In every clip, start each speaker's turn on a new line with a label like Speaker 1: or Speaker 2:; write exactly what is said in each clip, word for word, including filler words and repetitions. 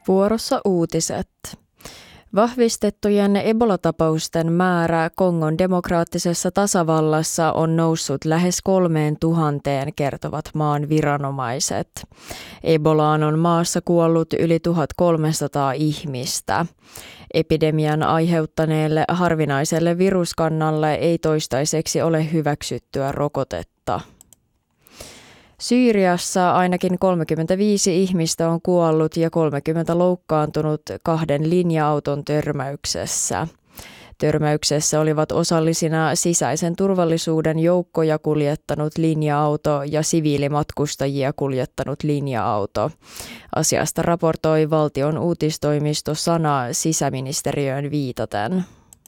Speaker 1: Vuorossa uutiset. Vahvistettujen Ebola-tapausten määrä Kongon demokraattisessa tasavallassa on noussut lähes kolmeen tuhanteen, kertovat maan viranomaiset. Ebolaan on maassa kuollut yli tuhatkolmesataa ihmistä. Epidemian aiheuttaneelle harvinaiselle viruskannalle ei toistaiseksi ole hyväksyttyä rokotetta. Syyriassa ainakin kolmekymmentäviisi ihmistä on kuollut ja kolmekymmentä loukkaantunut kahden linja-auton törmäyksessä. Törmäyksessä olivat osallisina sisäisen turvallisuuden joukkoja kuljettanut linja-auto ja siviilimatkustajia kuljettanut linja-auto. Asiasta raportoi valtion uutistoimisto Sana sisäministeriöön viitaten.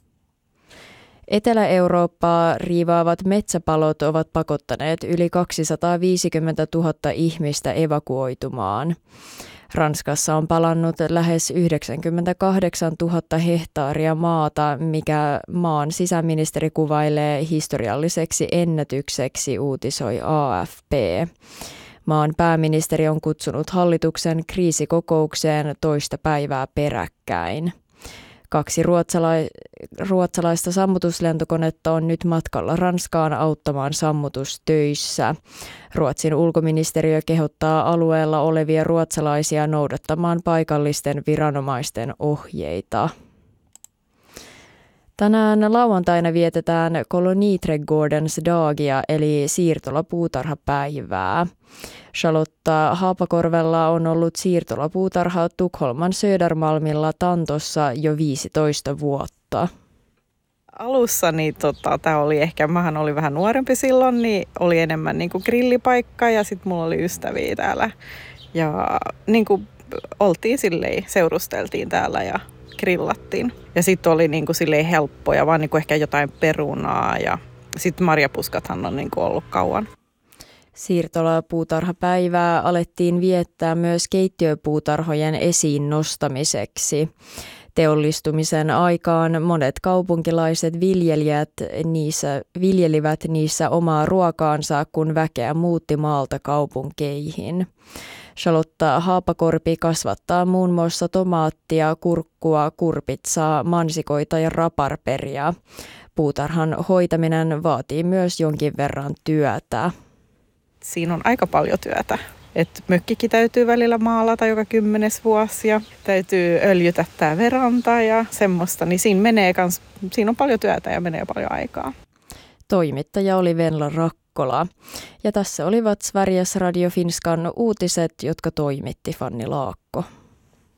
Speaker 1: Etelä-Eurooppaa riivaavat metsäpalot ovat pakottaneet yli kaksisataaviisikymmentätuhatta ihmistä evakuoitumaan. Ranskassa on palannut lähes yhdeksänkymmentäkahdeksantuhatta hehtaaria maata, mikä maan sisäministeri kuvailee historialliseksi ennätykseksi, uutisoi A F P. Maan pääministeri on kutsunut hallituksen kriisikokoukseen toista päivää peräkkäin. Kaksi ruotsala- ruotsalaista sammutuslentokonetta on nyt matkalla Ranskaan auttamaan sammutustöissä. Ruotsin ulkoministeriö kehottaa alueella olevia ruotsalaisia noudattamaan paikallisten viranomaisten ohjeita. Tänään lauantaina vietetään Koloniträdgårdens dagia eli siirtolapuutarhapäivää. Charlotta Haapakorvella on ollut siirtolapuutarha Tukholman Södermalmilla Tantossa jo viisitoista vuotta.
Speaker 2: Alussa niin tota, tää oli ehkä, mähän olin vähän nuorempi silloin, niin oli enemmän niin kuin grillipaikka ja sitten mulla oli ystäviä täällä. Ja niin kuin oltiin silleen, seurusteltiin täällä ja grillattiin. Ja sitten oli niin kuin silleen helppoja, vaan niin kuin ehkä jotain perunaa ja sitten marjapuskathan on niin kuin ollut kauan.
Speaker 1: Siirtolapuutarhapäivää alettiin viettää myös keittiöpuutarhojen esiin nostamiseksi. Teollistumisen aikaan monet kaupunkilaiset viljelijät niissä, viljelivät niissä omaa ruokaansa, kun väkeä muutti maalta kaupunkeihin. Charlotta Haapakorpi kasvattaa muun muassa tomaattia, kurkkua, kurpitsaa, mansikoita ja raparperia. Puutarhan hoitaminen vaatii myös jonkin verran työtä.
Speaker 2: Siinä on aika paljon työtä. Et mökkikin täytyy välillä maalata joka kymmenes vuosi ja täytyy öljytättää veranta ja semmoista, niin siinä, menee kans, siinä on paljon työtä ja menee paljon aikaa.
Speaker 1: Toimittaja oli Venla Rakkola. Ja tässä olivat Sveriges Radio Finskan uutiset, jotka toimitti Fanni Laakko.